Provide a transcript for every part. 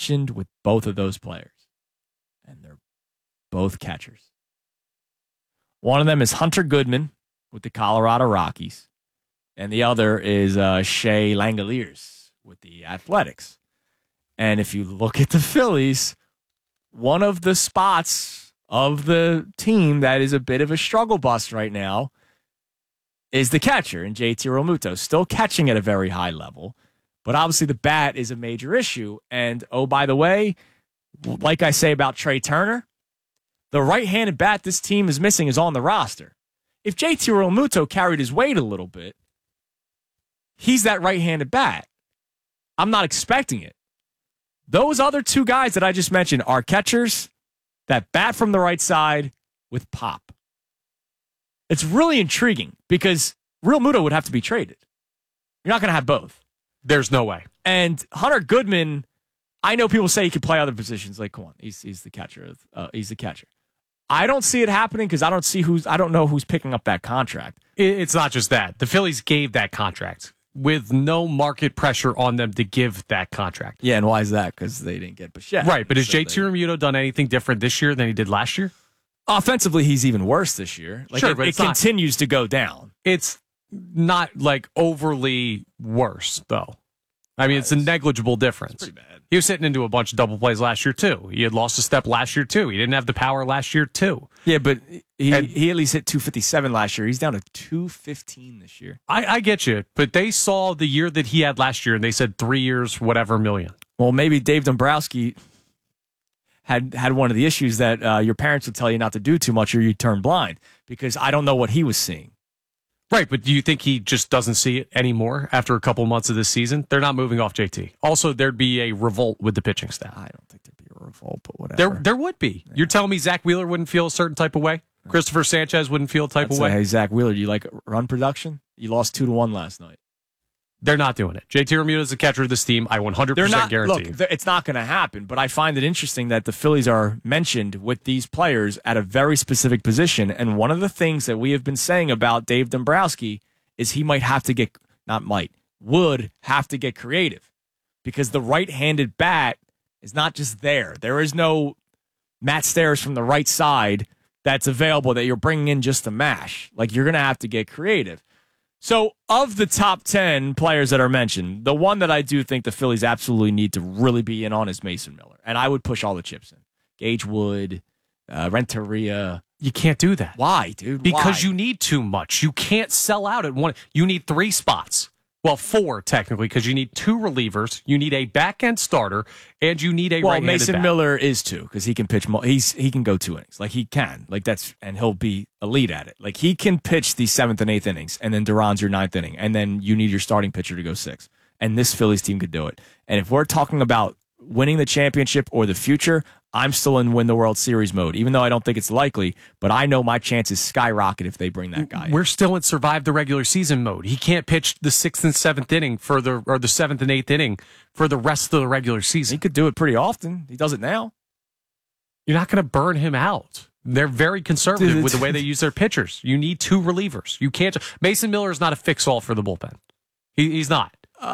mentioned with both of those players, and they're both catchers. One of them is Hunter Goodman with the Colorado Rockies, and the other is Shea Langeliers with the Athletics. And if you look at the Phillies, one of the spots of the team that is a bit of a struggle bus right now is the catcher in JT Realmuto, still catching at a very high level. But obviously the bat is a major issue. And, oh, by the way, like I say about Trey Turner, the right-handed bat this team is missing is on the roster. If JT Realmuto carried his weight a little bit, he's that right-handed bat. I'm not expecting it. Those other two guys that I just mentioned are catchers that bat from the right side with pop. It's really intriguing because Realmuto would have to be traded. You're not going to have both. There's no way. And Hunter Goodman, I know people say he can play other positions. Like, come on, he's the catcher. He's the catcher. I don't see it happening because I don't know who's picking up that contract. It's not just that. The Phillies gave that contract with no market pressure on them to give that contract. Yeah, and why is that? Because they didn't get Bichette. Right, but has JT Realmuto done anything different this year than he did last year? Offensively, he's even worse this year. Like, sure, but it continues to go down. It's not like overly worse, though. I mean, it's a negligible difference. It's pretty bad. He was hitting into a bunch of double plays last year, too. He had lost a step last year, too. He didn't have the power last year, too. Yeah, but he at least hit 257 last year. He's down to 215 this year. I get you, but they saw the year that he had last year, and they said 3 years, whatever, million. Well, maybe Dave Dombrowski had one of the issues that your parents would tell you not to do too much or you turn blind, because I don't know what he was seeing. Right, but do you think he just doesn't see it anymore after a couple months of this season? They're not moving off JT. Also, there'd be a revolt with the pitching staff. I don't think there'd be a revolt, but whatever. There would be. Yeah. You're telling me Zach Wheeler wouldn't feel a certain type of way? Christopher Sanchez wouldn't feel a type of way? Hey, Zach Wheeler, do you like run production? You lost 2-1 last night. They're not doing it. JT Realmuto is the catcher of this team. I 100% guarantee. Look, it's not going to happen, but I find it interesting that the Phillies are mentioned with these players at a very specific position, and one of the things that we have been saying about Dave Dombrowski is he would have to get creative, because the right-handed bat is not just there. There is no Matt Stairs from the right side that's available that you're bringing in just to mash. Like, you're going to have to get creative. So, of the top 10 players that are mentioned, the one that I do think the Phillies absolutely need to really be in on is Mason Miller. And I would push all the chips in. Gage Wood, Renteria. You can't do that. Why, dude? Because you need too much. You can't sell out at one. You need 3 spots. Well, 4 technically, because you need 2 relievers, you need a back-end starter, and you need a right-handed Mason bat. Miller is 2 because he can pitch. He can go 2 innings, like he can, like and he'll be elite at it. Like, he can pitch the 7th and 8th innings, and then Duran's your 9th inning, and then you need your starting pitcher to go 6. And this Phillies team could do it. And if we're talking about winning the championship or the future, I'm still in win the World Series mode, even though I don't think it's likely, but I know my chances skyrocket if they bring that guy. We're still in survive the regular season mode. He can't pitch the 6th and 7th inning or the 7th and 8th inning for the rest of the regular season. He could do it pretty often. He does it now. You're not going to burn him out. They're very conservative with the way they use their pitchers. You need 2 relievers. You can't. Mason Miller is not a fix-all for the bullpen. He's not.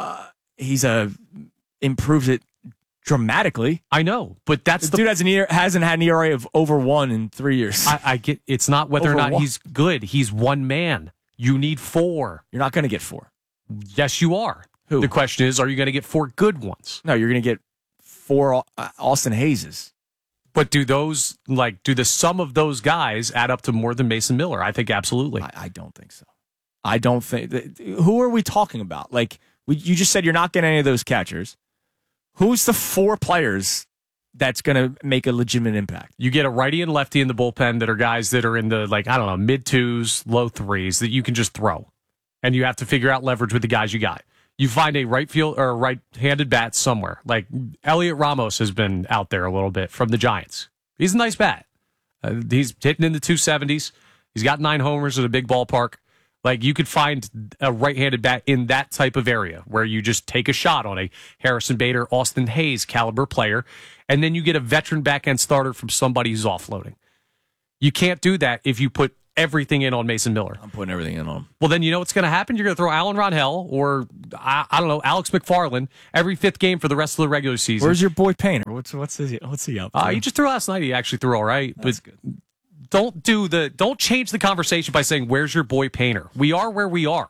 He's improves it dramatically. I know, but that's the dude hasn't had an ERA of over 1 in 3 years. I get it's not whether or not he's good. He's one man. You need 4. You're not going to get 4. Yes, you are. Who? The question is, are you going to get 4 good ones? No, you're going to get 4 Austin Hayeses. But do the sum of those guys add up to more than Mason Miller? I think absolutely. I don't think so. I don't think. Who are we talking about? Like, you just said you're not getting any of those catchers. Who's the 4 players that's going to make a legitimate impact? You get a righty and lefty in the bullpen that are guys that are in the, mid 2s, low 3s that you can just throw. And you have to figure out leverage with the guys you got. You find a right field or a right-handed bat somewhere. Like Elliot Ramos has been out there a little bit from the Giants. He's a nice bat. He's hitting in the 270s. He's got 9 homers at a big ballpark. Like, you could find a right-handed bat in that type of area where you just take a shot on a Harrison Bader, Austin Hayes caliber player, and then you get a veteran back-end starter from somebody who's offloading. You can't do that if you put everything in on Mason Miller. I'm putting everything in on him. Well, then you know what's going to happen? You're going to throw Alan Ronhell or, I don't know, Alex McFarland every fifth game for the rest of the regular season. Where's your boy Painter? What's he up to? He just threw last night. He actually threw all right. That's but good. Don't change the conversation by saying, where's your boy Painter? We are where we are.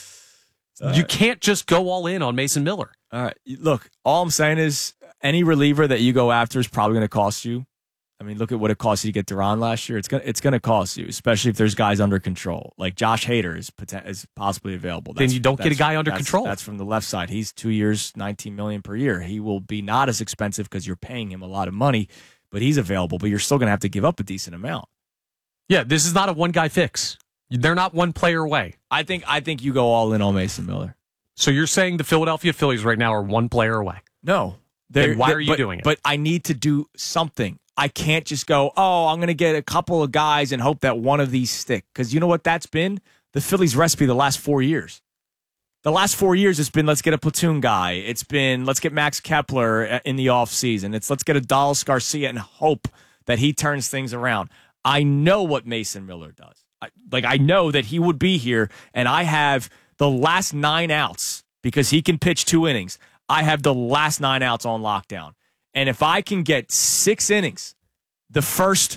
You can't just go all in on Mason Miller. All right. Look, all I'm saying is any reliever that you go after is probably going to cost you. I mean, look at what it cost you to get Duran last year. It's going to cost you, especially if there's guys under control. Like Josh Hader is possibly available. Then you don't get a guy under control. That's from the left side. He's 2 years, $19 million per year. He will be not as expensive because you're paying him a lot of money, but he's available. But you're still going to have to give up a decent amount. Yeah, this is not a one guy fix. They're not one player away. I think you go all in on Mason Miller. So you're saying the Philadelphia Phillies right now are one player away? No. Then why are you doing it? But I need to do something. I can't just go, I'm going to get a couple of guys and hope that one of these stick. Because you know what that's been? The Phillies' recipe the last 4 years. The last 4 years, it's been let's get a platoon guy. It's been let's get Max Kepler in the offseason. It's let's get a Dallas Garcia and hope that he turns things around. I know what Mason Miller does. I know that he would be here, and I have the last 9 outs because he can pitch 2 innings. I have the last 9 outs on lockdown. And if I can get 6 innings, the first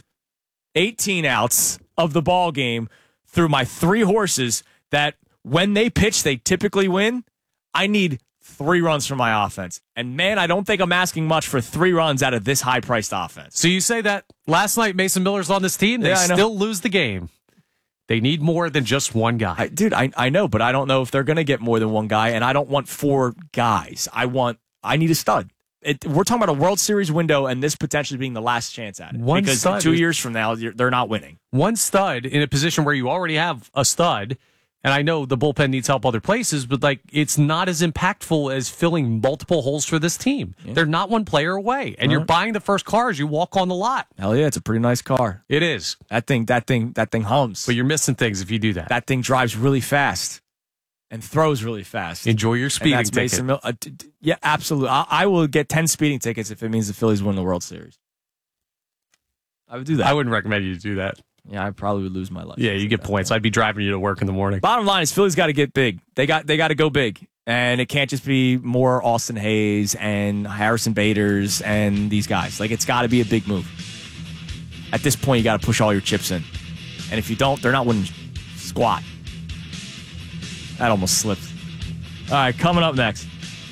18 outs of the ball game through my 3 horses that when they pitch, they typically win, I need 3 runs from my offense. And, man, I don't think I'm asking much for 3 runs out of this high-priced offense. So you say that last night Mason Miller's on this team, they still lose the game. They need more than just one guy. I know, but I don't know if they're going to get more than one guy, and I don't want 4 guys. I need a stud. We're talking about a World Series window and this potentially being the last chance at it. Because 2 years from now, they're not winning. One stud in a position where you already have a stud, and I know the bullpen needs help other places, but it's not as impactful as filling multiple holes for this team. Yeah. They're not one player away, and you're buying the first car as you walk on the lot. Hell yeah, it's a pretty nice car. It is. That thing hums. But you're missing things if you do that. That thing drives really fast. And throws really fast. Enjoy your speeding ticket. Yeah, absolutely. I will get 10 speeding tickets if it means the Phillies win the World Series. I would do that. I wouldn't recommend you to do that. Yeah, I probably would lose my life. Yeah, you get points. I'd be driving you to work in the morning. Bottom line is Phillies got to get big. They got to go big. And it can't just be more Austin Hayes and Harrison Baders and these guys. It's got to be a big move. At this point, you got to push all your chips in. And if you don't, they're not winning squat. That almost slipped. All right, coming up next.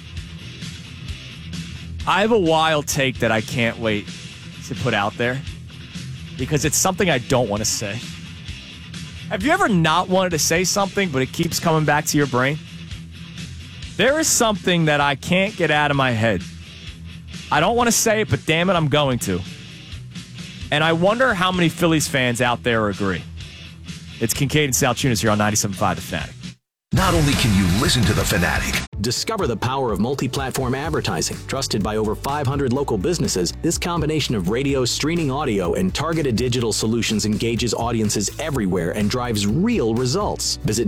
I have a wild take that I can't wait to put out there because it's something I don't want to say. Have you ever not wanted to say something, but it keeps coming back to your brain? There is something that I can't get out of my head. I don't want to say it, but damn it, I'm going to. And I wonder how many Phillies fans out there agree. It's Kincaid and Salchunas here on 97.5 The Fanatic. Not only can you listen to The Fanatic, discover the power of multi-platform advertising. Trusted by over 500 local businesses, this combination of radio, streaming audio, and targeted digital solutions engages audiences everywhere and drives real results. Visit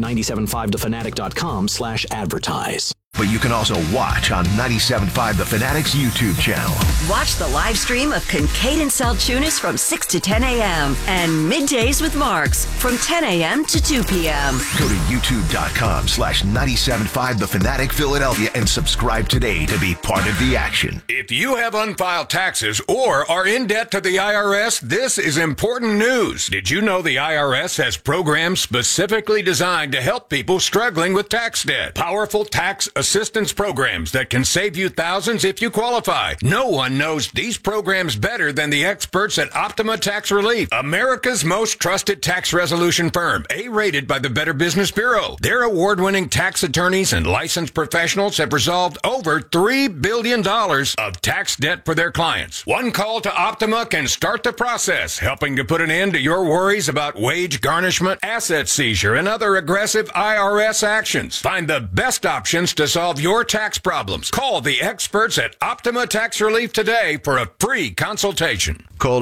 975thefanatic.com/advertise. But you can also watch on 97.5 The Fanatic's YouTube channel. Watch the live stream of Kincaid and Salchunas from 6 to 10 a.m. and Middays with Marks from 10 a.m. to 2 p.m. Go to youtube.com/975 The Fanatic Philadelphia and subscribe today to be part of the action. If you have unfiled taxes or are in debt to the IRS, this is important news. Did you know the IRS has programs specifically designed to help people struggling with tax debt? Powerful tax assistance programs that can save you thousands if you qualify. No one knows these programs better than the experts at Optima Tax Relief, America's most trusted tax resolution firm, A-rated by the Better Business Bureau. Their award-winning tax attorneys and licensed professionals have resolved over $3 billion of tax debt for their clients. One call to Optima can start the process, helping to put an end to your worries about wage garnishment, asset seizure, and other aggressive IRS actions. Find the best options to solve your tax problems. Call the experts at Optima Tax Relief today for a free consultation. Call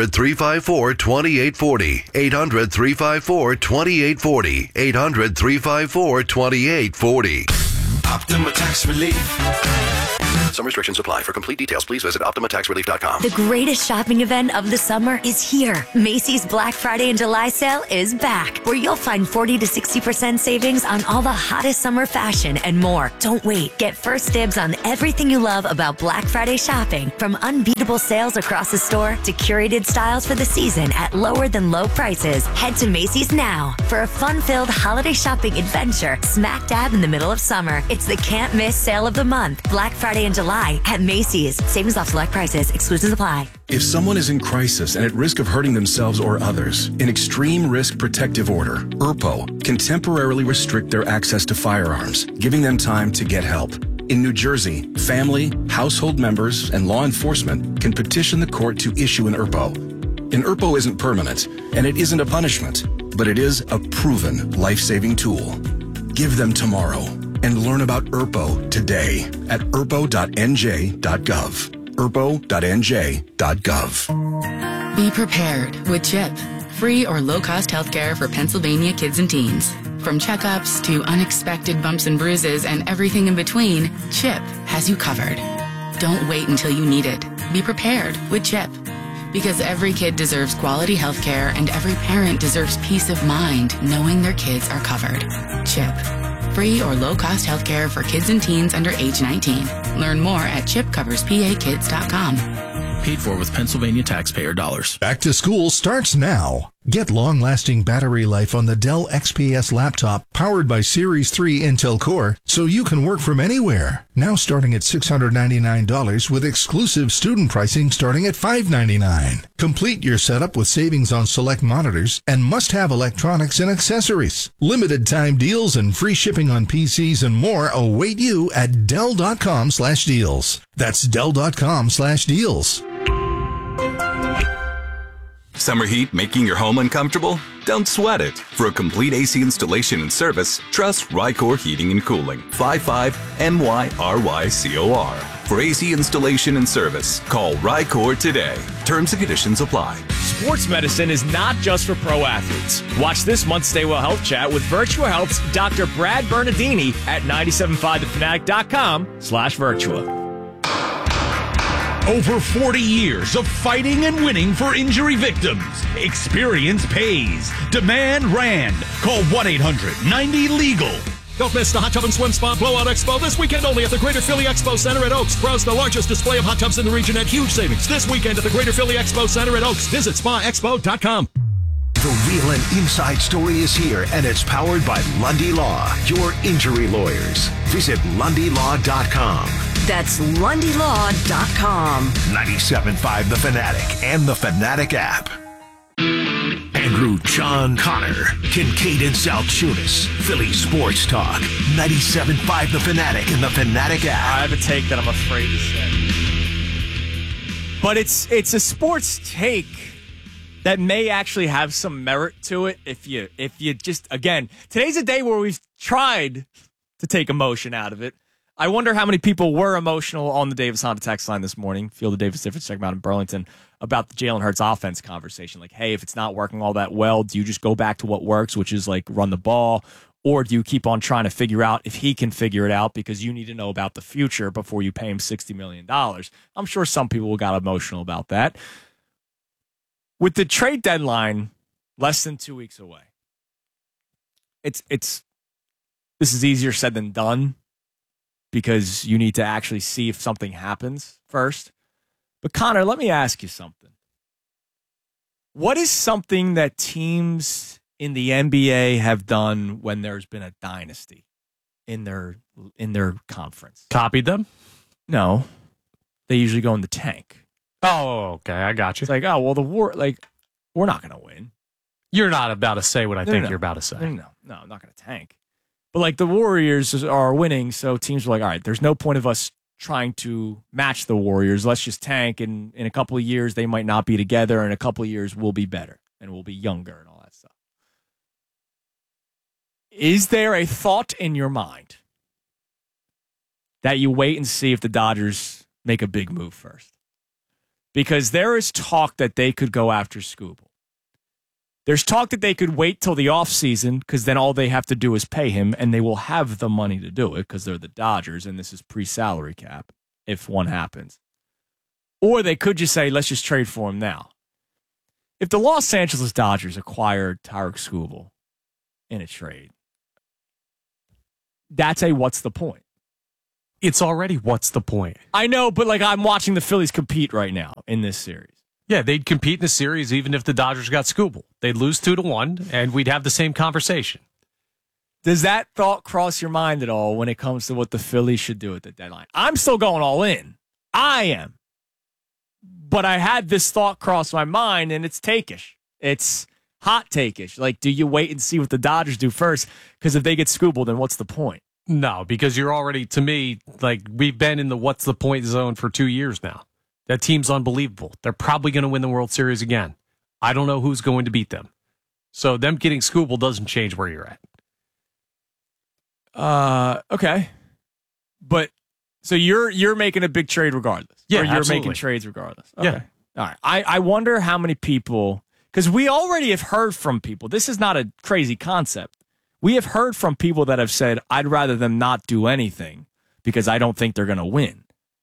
800-354-2840. 800-354-2840. 800-354-2840. Optima Tax Relief. Some restrictions apply. For complete details, please visit OptimaTaxRelief.com. The greatest shopping event of the summer is here. Macy's Black Friday and July sale is back, where you'll find 40 to 60% savings on all the hottest summer fashion and more. Don't wait. Get first dibs on everything you love about Black Friday shopping, from unbeatable sales across the store to curated styles for the season at lower than low prices. Head to Macy's now for a fun-filled holiday shopping adventure smack dab in the middle of summer. It's the can't miss sale of the month. Black Friday in July at Macy's. Savings off select prices. Exclusions apply. If someone is in crisis and at risk of hurting themselves or others, an Extreme Risk Protective Order, ERPO, can temporarily restrict their access to firearms, giving them time to get help. In New Jersey, family, household members, and law enforcement can petition the court to issue an ERPO. An ERPO isn't permanent, and it isn't a punishment, but it is a proven life-saving tool. Give them tomorrow and learn about ERPO today at erpo.nj.gov. erpo.nj.gov. Be prepared with CHIP, free or low-cost healthcare for Pennsylvania kids and teens. From checkups to unexpected bumps and bruises and everything in between, CHIP has you covered. Don't wait until you need it. Be prepared with CHIP. Because every kid deserves quality healthcare and every parent deserves peace of mind knowing their kids are covered. CHIP. Free or low-cost healthcare for kids and teens under age 19. Learn more at chipcoverspakids.com. Paid for with Pennsylvania taxpayer dollars. Back to school starts now. Get long-lasting battery life on the Dell XPS laptop powered by Series 3 Intel Core so you can work from anywhere. Now starting at $699 with exclusive student pricing starting at $599. Complete your setup with savings on select monitors and must-have electronics and accessories. Limited time deals and free shipping on PCs and more await you at Dell.com/deals. That's Dell.com/deals. Summer heat making your home uncomfortable? Don't sweat it. For a complete AC installation and service, trust Rycor Heating and Cooling. 55MYRYCOR. For AC installation and service, call Rycor today. Terms and conditions apply. Sports medicine is not just for pro athletes. Watch this month's Stay Well Health Chat with Virtua Health's Dr. Brad Bernardini at 975thefanatic.com/Virtua. Over 40 years of fighting and winning for injury victims. Experience pays. Demand RAND. Call 1-800-90-LEGAL. Don't miss the Hot Tub and Swim Spa Blowout Expo this weekend only at the Greater Philly Expo Center at Oaks. Browse the largest display of hot tubs in the region at huge savings this weekend at the Greater Philly Expo Center at Oaks. Visit spaexpo.com. The real and inside story is here, and it's powered by Lundy Law, your injury lawyers. Visit LundyLaw.com. That's LundyLaw.com. 97.5 The Fanatic and the Fanatic app. Andrew John Connor, Kincaid and South Tunis, Philly Sports Talk, 97.5 The Fanatic and the Fanatic app. I have a take that I'm afraid to say. But it's a sports take that may actually have some merit to it if you just, again, today's a day where we've tried to take emotion out of it. I wonder how many people were emotional on the Davis Honda text line this morning. Feel the Davis difference, check them out in Burlington, about the Jalen Hurts offense conversation. Like, hey, if it's not working all that well, do you just go back to what works, which is like run the ball? Or do you keep on trying to figure out if he can figure it out because you need to know about the future before you pay him $60 million? I'm sure some people got emotional about that. With the trade deadline less than 2 weeks away, this is easier said than done, because you need to actually see if something happens first. But Connor, let me ask you something. What is something that teams in the NBA have done when there's been a dynasty in their conference? Copied them? No. They usually go in the tank. Oh, okay. I got you. It's like, oh, well, we're not going to win. You're not about to say what I think you're about to say. No, I'm not going to tank. But like the Warriors are winning, so teams are like, all right, there's no point of us trying to match the Warriors. Let's just tank, and in a couple of years they might not be together, and in a couple of years we'll be better and we'll be younger and all that stuff. Is there a thought in your mind that you wait and see if the Dodgers make a big move first? Because there is talk that they could go after Skubal. There's talk that they could wait till the offseason because then all they have to do is pay him, and they will have the money to do it because they're the Dodgers, and this is pre-salary cap. if one happens. Or they could just say, let's just trade for him now. If the Los Angeles Dodgers acquired Tarik Skubal in a trade, that's a what's the point? It's already what's the point? I know, but like I'm watching the Phillies compete right now in this series. Yeah, they'd compete in the series even if the Dodgers got Skubal. They'd lose 2-1, and we'd have the same conversation. Does that thought cross your mind at all when it comes to what the Phillies should do at the deadline? I'm still going all in. I am. But I had this thought cross my mind, and it's takeish. It's hot takeish. Like, do you wait and see what the Dodgers do first? Because if they get Skubal, then what's the point? No, because you're already, to me, like, we've been in the what's the point zone for 2 years now. That team's unbelievable. They're probably going to win the World Series again. I don't know who's going to beat them. So them getting Skubal doesn't change where you're at. Okay. But so you're making a big trade regardless. Yeah, or you're absolutely. making trades regardless. Okay. Yeah. All right. I wonder how many people, because we already have heard from people. This is not a crazy concept. We have heard from people that have said, I'd rather them not do anything because I don't think they're going to win.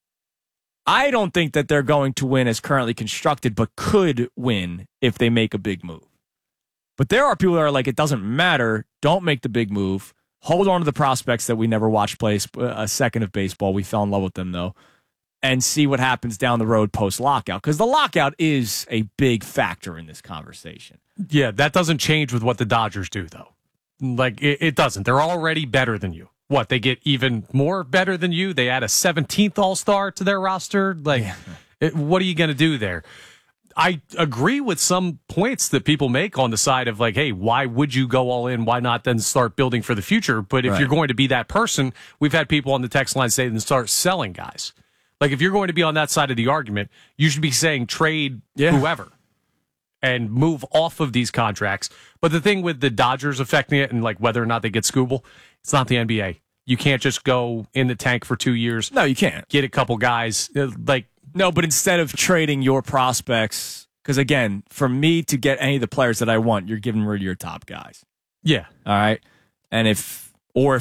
I don't think that they're going to win as currently constructed, but could win if they make a big move. But there are people that are like, it doesn't matter. Don't make the big move. Hold on to the prospects that we never watched play a second of baseball. We fell in love with them, though, and see what happens down the road post-lockout, because the lockout is a big factor in this conversation. Yeah, that doesn't change with what the Dodgers do, though. Like, it doesn't. They're already better than you. What, they get even more better than you? They add a 17th All-Star to their roster? Like, what are you going to do there? I agree with some points that people make on the side of like, hey, why would you go all in? Why not then start building for the future? But if you're going to be that person, we've had people on the text line say, then start selling guys. Like, if you're going to be on that side of the argument, you should be saying trade whoever and move off of these contracts. But the thing with the Dodgers affecting it and like whether or not they get Skubal, it's not the NBA. You can't just go in the tank for 2 years. No, you can't. Get a couple guys. No, but instead of trading your prospects, because again, for me to get any of the players that I want, you're giving rid of your top guys. Yeah. All right. And if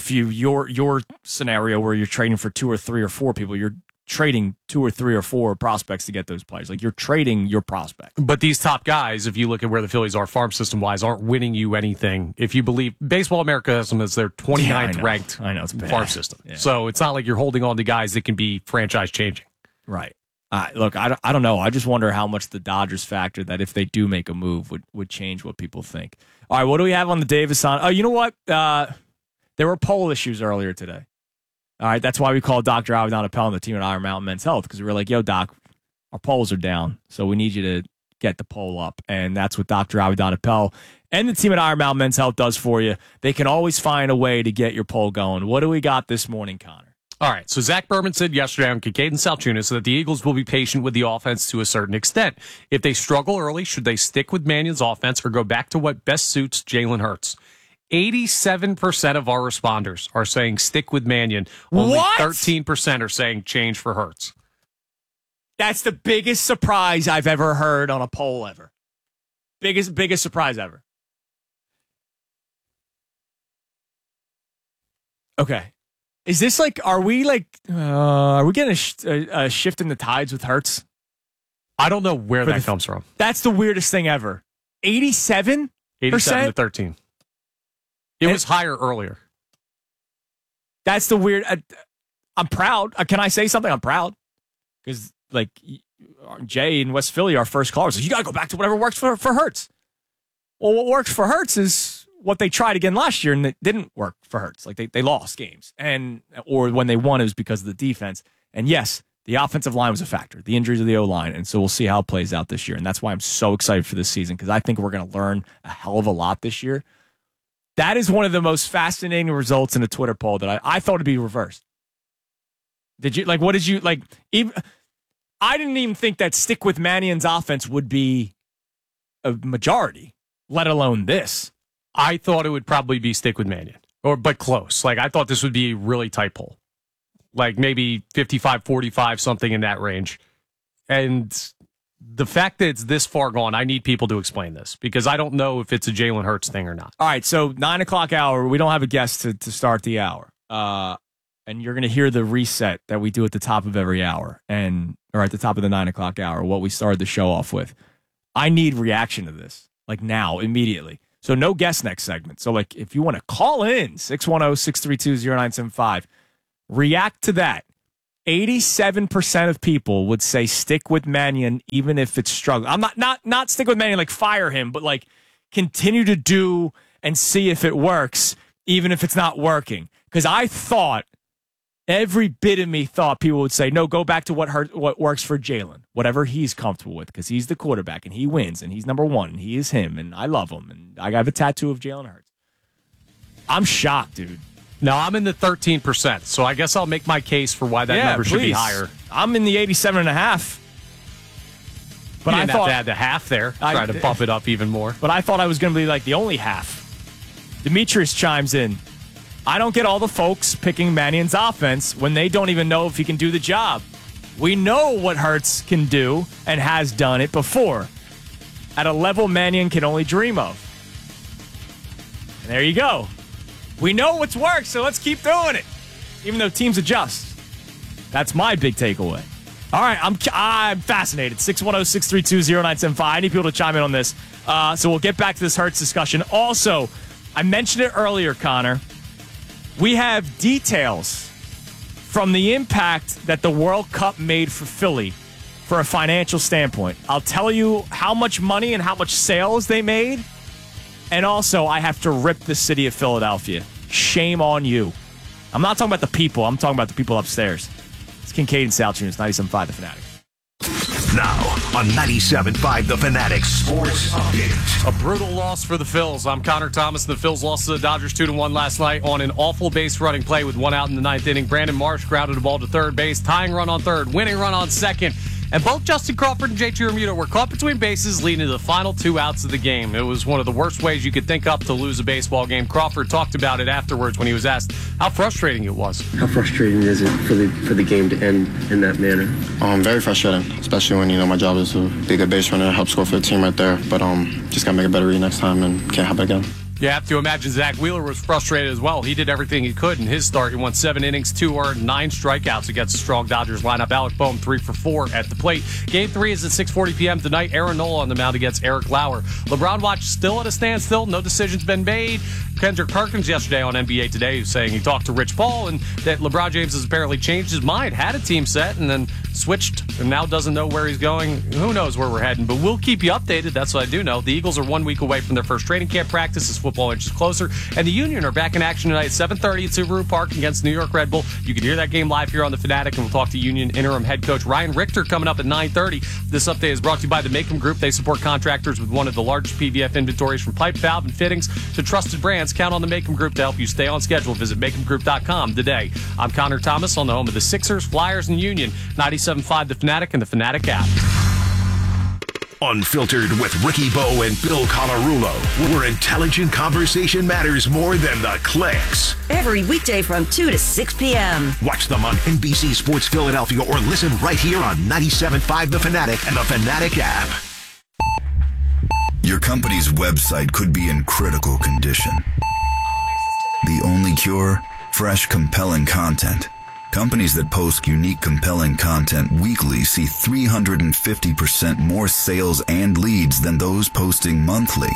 your scenario where you're trading for 2 or 3 or 4 people, you're trading 2 or 3 or 4 prospects to get those players. Like, you're trading your prospect. But these top guys, if you look at where the Phillies are farm system wise, aren't winning you anything. If you believe Baseball America has them as their 29th ranked it's bad. farm system. Yeah. So it's not like you're holding on to guys that can be franchise changing. Right. Look, I don't know. I just wonder how much the Dodgers factor that if they do make a move would change what people think. All right, what do we have on the Davis on? Oh, you know what? There were poll issues earlier today. All right, that's why we called Dr. Avedon Appel and the team at Iron Mountain Men's Health, because we were like, yo, Doc, our polls are down, so we need you to get the poll up. And that's what Dr. Avedon Appel and the team at Iron Mountain Men's Health does for you. They can always find a way to get your poll going. What do we got this morning, Connor? All right, so Zach Berman said yesterday on Kincaid and Salchunas that the Eagles will be patient with the offense to a certain extent. If they struggle early, should they stick with Mannion's offense or go back to what best suits Jalen Hurts? 87% of our responders are saying stick with Mannion. Only 13% are saying change for Hurts. That's the biggest surprise I've ever heard on a poll ever. Biggest surprise ever. Okay. Is this like, are we getting a shift in the tides with Hurts? I don't know where that comes from. That's the weirdest thing ever. 87%? 87 to 13. It was higher earlier. That's the weird. I'm proud. Can I say something? I'm proud. Because, like, Jay in West Philly, our first caller, says, you got to go back to whatever works for Hurts. Well, what works for Hurts is what they tried again last year, and it didn't work for Hurts. Like, they lost games. Or when they won, it was because of the defense. And, yes, the offensive line was a factor, the injuries of the O-line. And so we'll see how it plays out this year. And that's why I'm so excited for this season, because I think we're going to learn a hell of a lot this year. That is one of the most fascinating results in a Twitter poll that I thought would be reversed. Did you like? What did you like? Even I didn't even think that stick with Mannion's offense would be a majority, let alone this. I thought it would probably be stick with Mannion, but close. Like, I thought this would be a really tight poll, like maybe 55-45, something in that range. And the fact that it's this far gone, I need people to explain this, because I don't know if it's a Jalen Hurts thing or not. All right, so 9 o'clock hour, we don't have a guest to start the hour. and you're going to hear the reset that we do at the top of every hour or at the top of the 9 o'clock hour, what we started the show off with. I need reaction to this, like now, immediately. So no guess next segment. So like if you want to call in, 610-632-0975, react to that. 87% of people would say stick with Mannion even if it's struggling. I'm not stick with Mannion like fire him, but like continue to do and see if it works even if it's not working. Because I thought, every bit of me thought people would say, no, go back to what works for Jalen, whatever he's comfortable with, because he's the quarterback and he wins and he's number one and he is him and I love him and I have a tattoo of Jalen Hurts. I'm shocked, dude. No, I'm in the 13%, so I guess I'll make my case for why that number should be higher. I'm in the 87.5. But I thought have to add the half there, try to bump it up even more. But I thought I was going to be like the only half. Demetrius chimes in. I don't get all the folks picking Mannion's offense when they don't even know if he can do the job. We know what Hurts can do and has done it before at a level Mannion can only dream of. And there you go. We know what's worked, so let's keep doing it, even though teams adjust. That's my big takeaway. All right, I'm fascinated. 610-632-0975. I need people to chime in on this. So we'll get back to this Hurts discussion. Also, I mentioned it earlier, Connor. We have details from the impact that the World Cup made for Philly for a financial standpoint. I'll tell you how much money and how much sales they made. And also, I have to rip the city of Philadelphia. Shame on you. I'm not talking about the people. I'm talking about the people upstairs. It's Kincaid and Sal Tunis, 97.5 The Fanatic. Now, on 97.5 The Fanatic Sports Update. A brutal loss for the Phils. I'm Connor Thomas, and the Phils lost to the Dodgers 2-1 last night on an awful base running play with one out in the ninth inning. Brandon Marsh grounded the ball to third base, tying run on third, winning run on second. And both Justin Crawford and JT Realmuto were caught between bases, leading to the final 2 outs of the game. It was one of the worst ways you could think up to lose a baseball game. Crawford talked about it afterwards when he was asked how frustrating it was. How frustrating is it for the game to end in that manner? Very frustrating, especially when my job is to be a good base runner, help score for the team right there. But just gotta make a better read next time and can't happen again. You have to imagine Zach Wheeler was frustrated as well. He did everything he could in his start. He won 7 innings, 2 earned, 9 strikeouts against the strong Dodgers lineup. Alec Boehm 3 for 4 at the plate. Game 3 is at 6:40 p.m. tonight. Aaron Nola on the mound against Eric Lauer. LeBron watch still at a standstill. No decision's been made. Kendrick Perkins yesterday on NBA Today was saying he talked to Rich Paul and that LeBron James has apparently changed his mind, had a team set, and then switched and now doesn't know where he's going. Who knows where we're heading, but we'll keep you updated. That's what I do know. The Eagles are 1 week away from their first training camp practice as football inches closer, and the Union are back in action tonight at 7:30 at Subaru Park against New York Red Bull. You can hear that game live here on The Fanatic, and we'll talk to Union interim head coach Ryan Richter coming up at 9:30. This update is brought to you by the Macom Group. They support contractors with one of the largest PVF inventories from pipe, valve, and fittings to trusted brands. Count on the Macom Group to help you stay on schedule. Visit MacomGroup.com today. I'm Connor Thomas on the home of the Sixers, Flyers, and Union. 97.5 The Fanatic and The Fanatic app. Unfiltered with Ricky Bo and Bill Colarulo, where intelligent conversation matters more than the clicks. Every weekday from 2 to 6 p.m. Watch them on NBC Sports Philadelphia or listen right here on 97.5 The Fanatic and The Fanatic app. Your company's website could be in critical condition. The only cure? Fresh, compelling content. Companies that post unique, compelling content weekly see 350% more sales and leads than those posting monthly.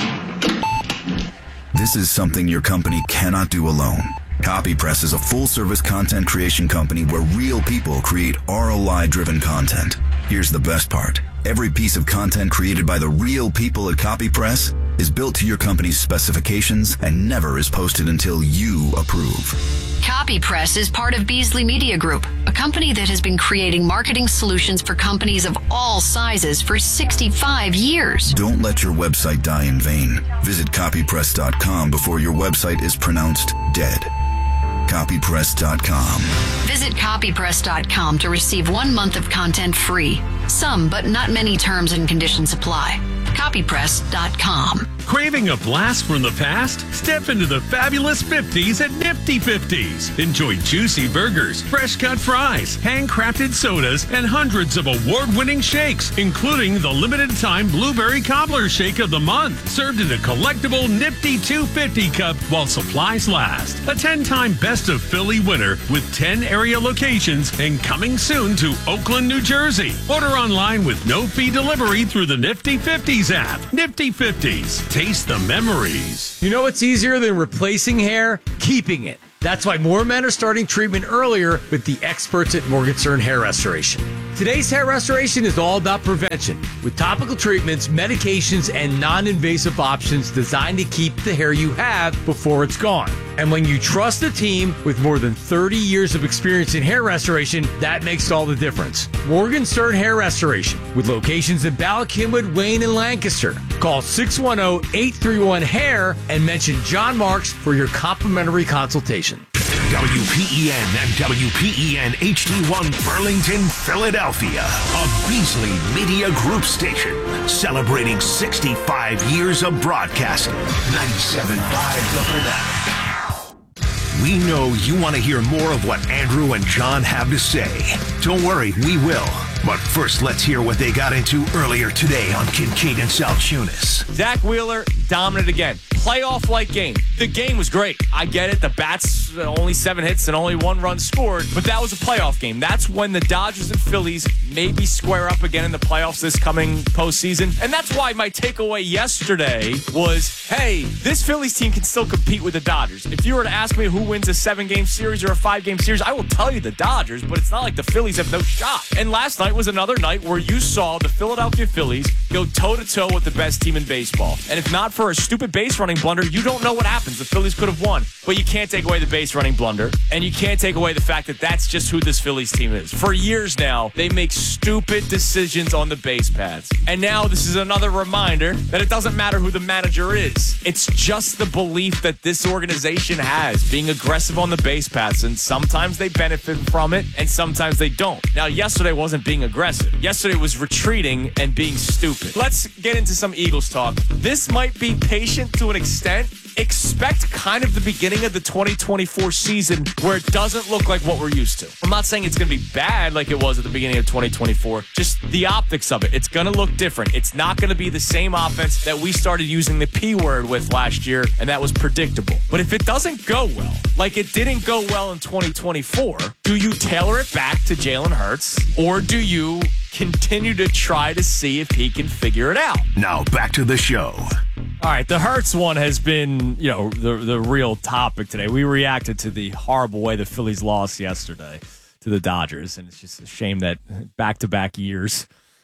This is something your company cannot do alone. CopyPress is a full-service content creation company where real people create ROI-driven content. Here's the best part. Every piece of content created by the real people at CopyPress is built to your company's specifications and never is posted until you approve. CopyPress is part of Beasley Media Group, a company that has been creating marketing solutions for companies of all sizes for 65 years. Don't let your website die in vain. Visit copypress.com before your website is pronounced dead. Copypress.com. Visit copypress.com to receive 1 month of content free. Some, but not many terms and conditions apply. Copypress.com. Craving a blast from the past? Step into the fabulous 50s at Nifty 50s. Enjoy juicy burgers, fresh cut fries, handcrafted sodas, and hundreds of award-winning shakes, including the limited time Blueberry Cobbler Shake of the Month, served in a collectible Nifty 250 cup while supplies last. A 10-time Best of Philly winner with 10 area locations and coming soon to Oakland, New Jersey. Order online with no fee delivery through the Nifty 50s app. Nifty 50s. Taste the memories. You know what's easier than replacing hair? Keeping it. That's why more men are starting treatment earlier with the experts at Morgenstern Hair Restoration. Today's hair restoration is all about prevention, with topical treatments, medications, and non-invasive options designed to keep the hair you have before it's gone. And when you trust a team with more than 30 years of experience in hair restoration, that makes all the difference. Morgenstern Hair Restoration, with locations in Bala Cynwyd, Wayne, and Lancaster. Call 610-831-HAIR and mention John Marks for your complimentary consultation. WPEN and WPEN HD1 Burlington, Philadelphia, a Beasley Media Group station celebrating 65 years of broadcasting. 97.5 The Fanatic. We know you want to hear more of what Andrew and John have to say. Don't worry, we will. But first, let's hear what they got into earlier today on Kincaid and South Tunis. Zach Wheeler, dominant again. Playoff-like game. The game was great. I get it. The Bats, only 7 hits and only 1 run scored. But that was a playoff game. That's when the Dodgers and Phillies maybe square up again in the playoffs this coming postseason. And that's why my takeaway yesterday was, hey, this Phillies team can still compete with the Dodgers. If you were to ask me who wins a 7-game series or a 5-game series, I will tell you the Dodgers, but it's not like the Phillies have no shot. And last night was another night where you saw the Philadelphia Phillies go toe-to-toe with the best team in baseball. And if not for a stupid base running blunder, you don't know what happens. The Phillies could have won. But you can't take away the base running blunder, and you can't take away the fact that that's just who this Phillies team is. For years now, they make stupid decisions on the base paths. And now this is another reminder that it doesn't matter who the manager is. It's just the belief that this organization has, being aggressive on the base paths, and sometimes they benefit from it, and sometimes they don't. Now, yesterday wasn't being aggressive. Yesterday was retreating and being stupid. Let's get into some Eagles talk. This might be patient to an extent. Expect kind of the beginning of the 2024 season where it doesn't look like what we're used to. I'm not saying it's going to be bad like it was at the beginning of 2024. Just the optics of it. It's going to look different. It's not going to be the same offense that we started using the P word with last year, and that was predictable. But if it doesn't go well, like it didn't go well in 2024, do you tailor it back to Jalen Hurts, or do you continue to try to see if he can figure it out? Now back to the show. All right, the Hurts one has been, the real topic today. We reacted to the horrible way the Phillies lost yesterday to the Dodgers, and it's just a shame that back-to-back years,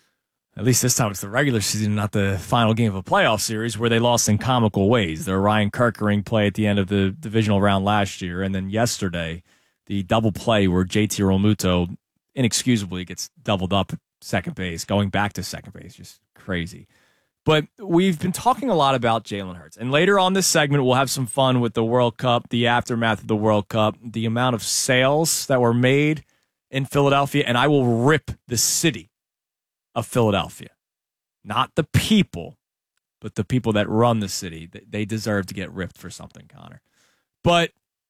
at least this time it's the regular season, not the final game of a playoff series, where they lost in comical ways. The Ryan Kerkering play at the end of the divisional round last year, and then yesterday, the double play where JT Realmuto inexcusably gets doubled up at second base, going back to second base, just crazy. But we've been talking a lot about Jalen Hurts. And later on this segment, we'll have some fun with the World Cup, the aftermath of the World Cup, the amount of sales that were made in Philadelphia. And I will rip the city of Philadelphia. Not the people, but the people that run the city. They deserve to get ripped for something, Connor. But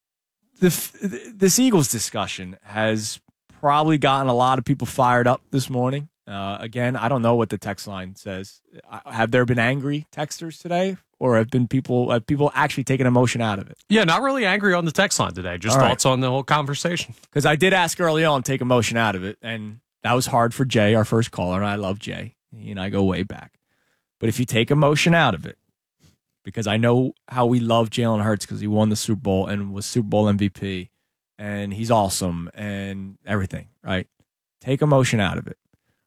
this Eagles discussion has probably gotten a lot of people fired up this morning. Again, I don't know what the text line says. Have there been angry texters today, or have people actually taken emotion out of it? Yeah, not really angry on the text line today. Just thoughts on the whole conversation. Because I did ask early on, take emotion out of it, and that was hard for Jay, our first caller, and I love Jay. He and I go way back. But if you take emotion out of it, because I know how we love Jalen Hurts because he won the Super Bowl and was Super Bowl MVP, and he's awesome and everything, right? Take emotion out of it.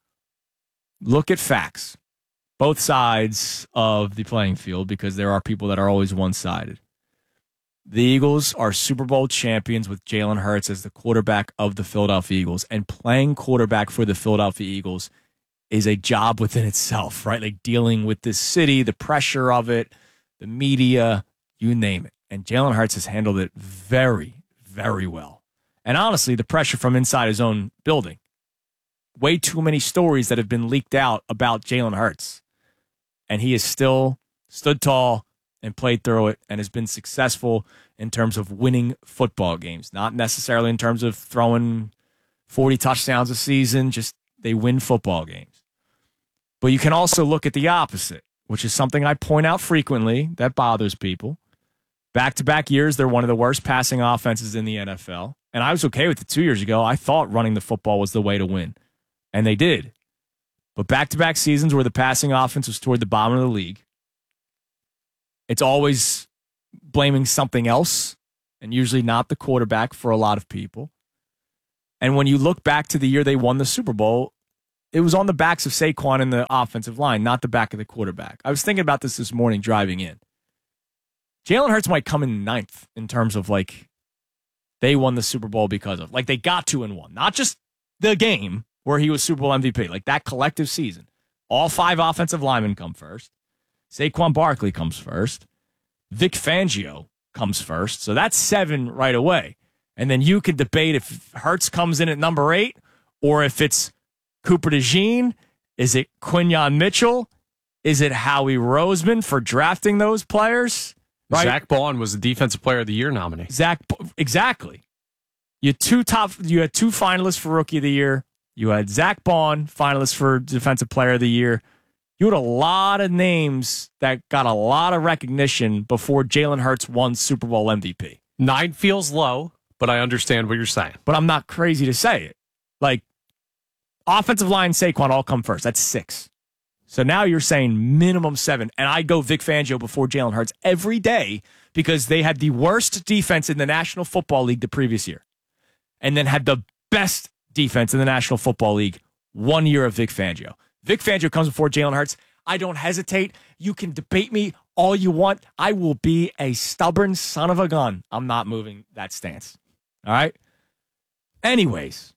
Look at facts, both sides of the playing field, because there are people that are always one-sided. The Eagles are Super Bowl champions with Jalen Hurts as the quarterback of the Philadelphia Eagles, and playing quarterback for the Philadelphia Eagles is a job within itself, right? Like dealing with this city, the pressure of it, the media, you name it. And Jalen Hurts has handled it very, very well. And honestly, the pressure from inside his own building. Way too many stories that have been leaked out about Jalen Hurts. And he is still stood tall and played through it and has been successful in terms of winning football games. Not necessarily in terms of throwing 40 touchdowns a season, just they win football games. But you can also look at the opposite, which is something I point out frequently that bothers people. Back-to-back years, they're one of the worst passing offenses in the NFL. And I was okay with it 2 years ago. I thought running the football was the way to win. And they did. But back-to-back seasons where the passing offense was toward the bottom of the league, it's always blaming something else, and usually not the quarterback for a lot of people. And when you look back to the year they won the Super Bowl, it was on the backs of Saquon and the offensive line, not the back of the quarterback. I was thinking about this morning driving in. Jalen Hurts might come in ninth in terms of, like, they won the Super Bowl because of. Like, they got to and won. Not just the game where he was Super Bowl MVP. Like, that collective season. All 5 offensive linemen come first. Saquon Barkley comes first. Vic Fangio comes first. So that's 7 right away. And then you could debate if Hurts comes in at number 8 or if it's Cooper DeJean. Is it Quinyon Mitchell? Is it Howie Roseman for drafting those players? Right? Zach Bond was the Defensive Player of the Year nominee. Exactly. You had 2 finalists for Rookie of the Year. You had Zach Bond, finalist for Defensive Player of the Year. You had a lot of names that got a lot of recognition before Jalen Hurts won Super Bowl MVP. 9 feels low, but I understand what you're saying. But I'm not crazy to say it. Like, offensive line, Saquon all come first. That's 6. So now you're saying minimum 7. And I go Vic Fangio before Jalen Hurts every day because they had the worst defense in the National Football League the previous year. And then had the best defense in the National Football League 1 year of Vic Fangio. Vic Fangio comes before Jalen Hurts. I don't hesitate. You can debate me all you want. I will be a stubborn son of a gun. I'm not moving that stance. All right? Anyways,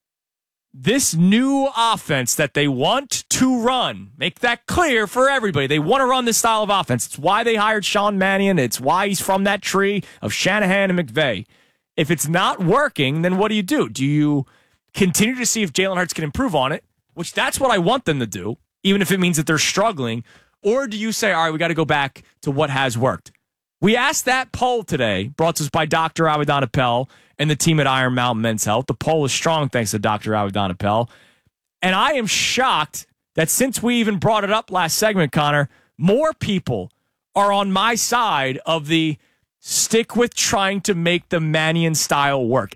this new offense that they want to run, make that clear for everybody. They want to run this style of offense. It's why they hired Sean Mannion. It's why he's from that tree of Shanahan and McVay. If it's not working, then what do? Do you continue to see if Jalen Hurts can improve on it? Which that's what I want them to do, even if it means that they're struggling. Or do you say, all right, we got to go back to what has worked? We asked that poll today, brought to us by Dr. Avedon Appel and the team at Iron Mountain Men's Health. The poll is strong thanks to Dr. Avedon Appel. And I am shocked that since we even brought it up last segment, Connor, more people are on my side of the stick with trying to make the Mannion style work.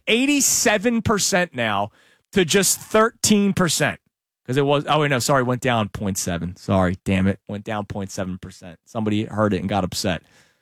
87% now to just 13%. Because it was, went down 0.7. Sorry, damn it. Went down 0.7%. Somebody heard it and got upset.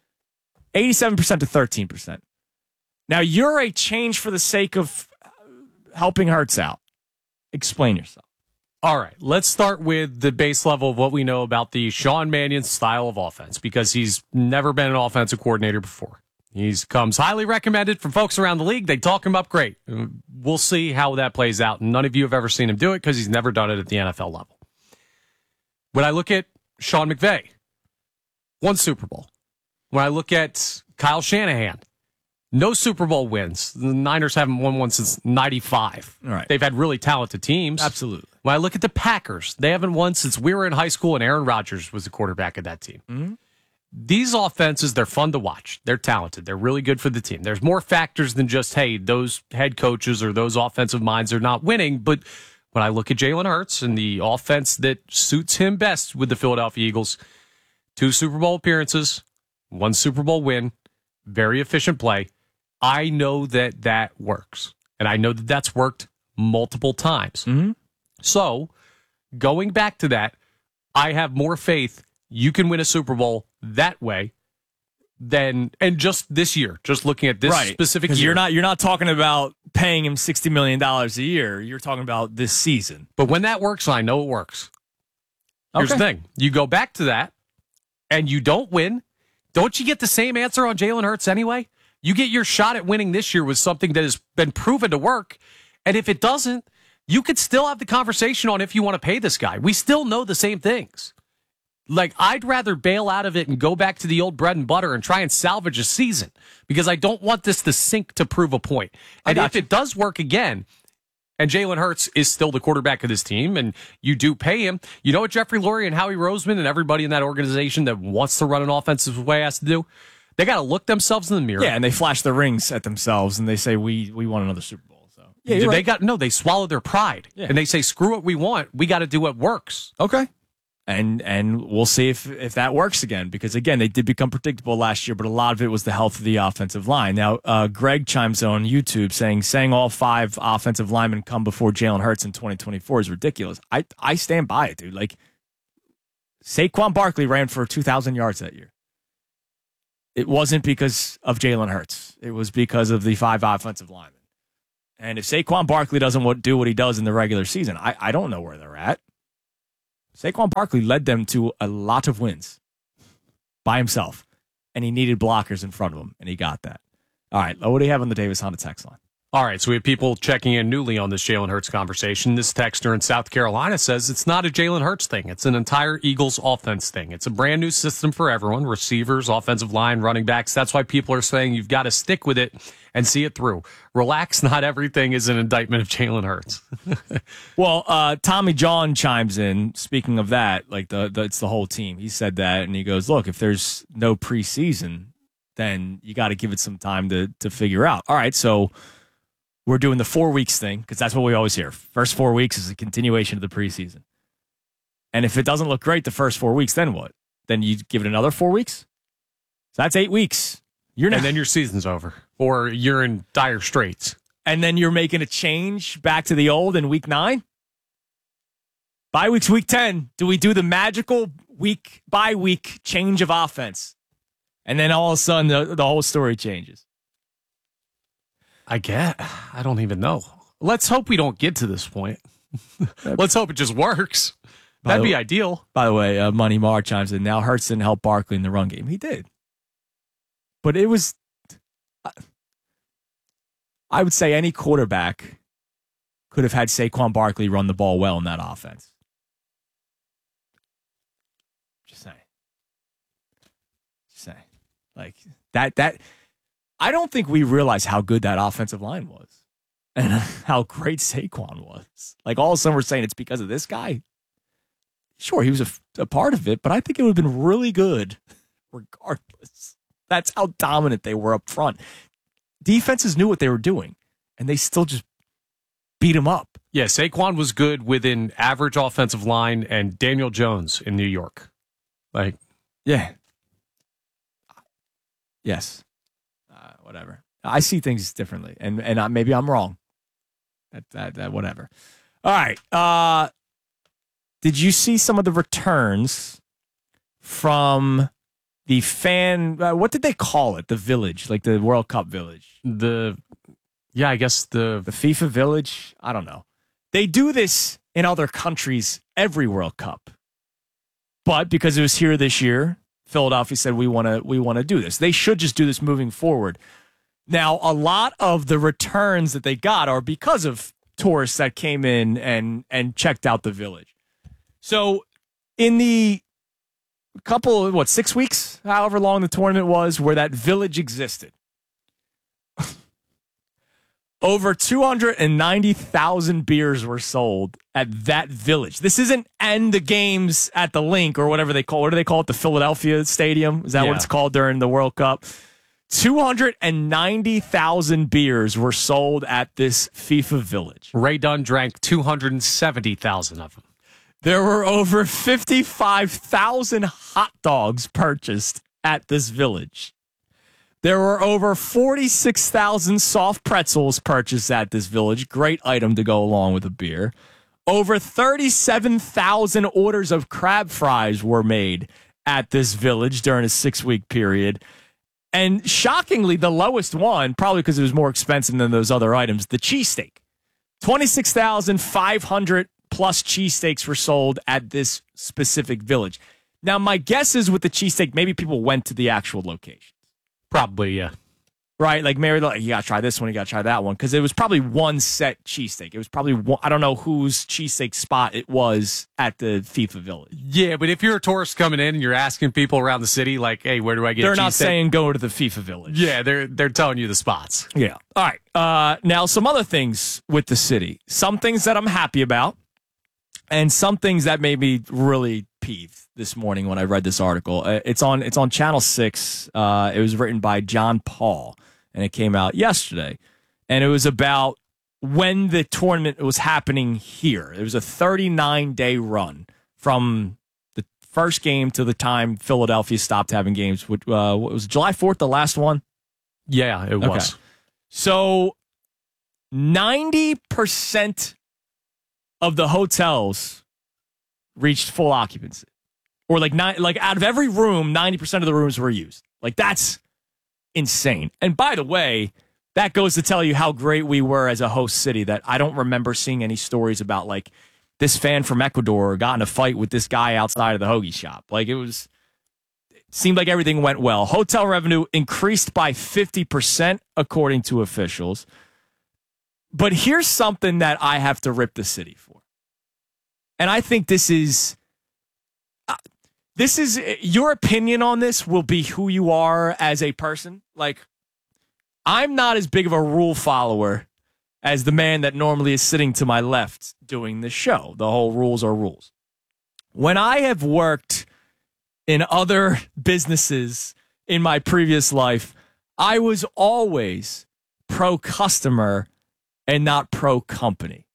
87% to 13%. Now, you're a change for the sake of helping Hurts out. Explain yourself. All right, let's start with the base level of what we know about the Sean Mannion style of offense, because he's never been an offensive coordinator before. He comes highly recommended from folks around the league. They talk him up great. We'll see how that plays out. None of you have ever seen him do it because he's never done it at the NFL level. When I look at Sean McVay, 1 Super Bowl. When I look at Kyle Shanahan, no Super Bowl wins. The Niners haven't won one since 95. All right. They've had really talented teams. Absolutely. When I look at the Packers, they haven't won since we were in high school and Aaron Rodgers was the quarterback of that team. Mm-hmm. These offenses, they're fun to watch. They're talented. They're really good for the team. There's more factors than just, hey, those head coaches or those offensive minds are not winning. But when I look at Jalen Hurts and the offense that suits him best with the Philadelphia Eagles, 2 Super Bowl appearances, 1 Super Bowl win, very efficient play. I know that works. And I know that that's worked multiple times. Mm-hmm. So going back to that, I have more faith you can win a Super Bowl that way than, and just this year, just looking at this specific year. You're not talking about paying him $60 million a year. You're talking about this season. But when that works, I know it works. Here's the thing. You go back to that and you don't win. Don't you get the same answer on Jalen Hurts anyway? You get your shot at winning this year with something that has been proven to work. And if it doesn't, you could still have the conversation on if you want to pay this guy. We still know the same things. Like, I'd rather bail out of it and go back to the old bread and butter and try and salvage a season because I don't want this to sink to prove a point. And if it does work again, And Jalen Hurts is still the quarterback of this team, and you do pay him. You know what Jeffrey Lurie and Howie Roseman and everybody in that organization that wants to run an offensive way has to do? They got to look themselves in the mirror. Yeah, and they flash their rings at themselves, and they say, we won another Super Bowl. So yeah, they swallow their pride, and they say, screw what we want. We got to do what works. Okay. And we'll see if that works again, because, again, they did become predictable last year, but a lot of it was the health of the offensive line. Now, Greg chimes in on YouTube saying all 5 offensive linemen come before Jalen Hurts in 2024 is ridiculous. I stand by it, dude. Like, Saquon Barkley ran for 2,000 yards that year. It wasn't because of Jalen Hurts. It was because of the 5 offensive linemen. And if Saquon Barkley doesn't do what he does in the regular season, I don't know where they're at. Saquon Barkley led them to a lot of wins by himself, and he needed blockers in front of him, and he got that. All right, what do you have on the Davis Honda text line? All right, so we have people checking in newly on this Jalen Hurts conversation. This texter in South Carolina says it's not a Jalen Hurts thing. It's an entire Eagles offense thing. It's a brand new system for everyone, receivers, offensive line, running backs. That's why people are saying you've got to stick with it and see it through. Relax, not everything is an indictment of Jalen Hurts. Well, Tommy John chimes in, speaking of that, like it's the whole team. He said that, and he goes, look, if there's no preseason, then you got to give it some time to figure out. All right, so we're doing the 4 weeks thing, because that's what we always hear. First 4 weeks is a continuation of the preseason. And if it doesn't look great the first 4 weeks, then what? Then you give it another 4 weeks? So that's 8 weeks. And then your season's over. Or you're in dire straits. And then you're making a change back to the old in week 9? Bye week's week 10. Do we do the magical bye week change of offense? And then all of a sudden, the whole story changes. I don't even know. Let's hope we don't get to this point. Let's hope it just works. That'd be ideal. By the way, Money Mar chimes in. Now Hurts didn't help Barkley in the run game. He did. But it was, I would say any quarterback could have had Saquon Barkley run the ball well in that offense. Just saying. Like, that I don't think we realize how good that offensive line was and how great Saquon was. Like, all of a sudden we're saying it's because of this guy. Sure, he was a part of it, but I think it would have been really good regardless. That's how dominant they were up front. Defenses knew what they were doing, and they still just beat him up. Yeah, Saquon was good with an average offensive line and Daniel Jones in New York. Like, yeah. Yes. Whatever. I see things differently, and maybe I'm wrong. That whatever. All right. Did you see some of the returns from the fan? What did they call it? The village, like the World Cup village. I guess the FIFA village. I don't know. They do this in other countries every World Cup, but because it was here this year, Philadelphia said we want to do this. They should just do this moving forward. Now, a lot of the returns that they got are because of tourists that came in and checked out the village. So in the couple, 6 weeks, however long the tournament was, where that village existed, over 290,000 beers were sold at that village. This isn't end the games at the link or whatever they call. What do they call it? The Philadelphia Stadium? Is that what it's called during the World Cup? 290,000 beers were sold at this FIFA village. Ray Dunn drank 270,000 of them. There were over 55,000 hot dogs purchased at this village. There were over 46,000 soft pretzels purchased at this village. Great item to go along with a beer. Over 37,000 orders of crab fries were made at this village during a 6-week period. And shockingly, the lowest one, probably because it was more expensive than those other items, the cheesesteak. 26,500 plus cheesesteaks were sold at this specific village. Now, my guess is with the cheesesteak, maybe people went to the actual location. Probably, yeah. right? Like Mary, you got to try this one, you got to try that one. Because it was probably one set cheesesteak. It was probably one, I don't know whose cheesesteak spot it was at the FIFA Village. Yeah, but if you're a tourist coming in and you're asking people around the city, like, hey, where do I get They're a not cheesesteak? saying go to the FIFA Village. Yeah, they're telling you the spots. Yeah. All right. Now, some other things with the city. Some things that I'm happy about, and some things that made me really peeved this morning when I read this article. It's on Channel 6. It was written by John Paul, and it came out yesterday. And it was about when the tournament was happening here. It was a 39-day run from the first game to the time Philadelphia stopped having games. What was July 4th, the last one? Yeah, it was. So 90% of the hotels reached full occupancy. Or like out of every room, 90% of the rooms were used. Like, that's insane. And by the way, that goes to tell you how great we were as a host city, that I don't remember seeing any stories about like this fan from Ecuador got in a fight with this guy outside of the hoagie shop. Like, it seemed like everything went well. Hotel revenue increased by 50%, according to officials. But here's something that I have to rip the city for. And I think this is your opinion on this will be who you are as a person. Like, I'm not as big of a rule follower as the man that normally is sitting to my left doing this show. The whole rules are rules. When I have worked in other businesses in my previous life, I was always pro-customer and not pro-company.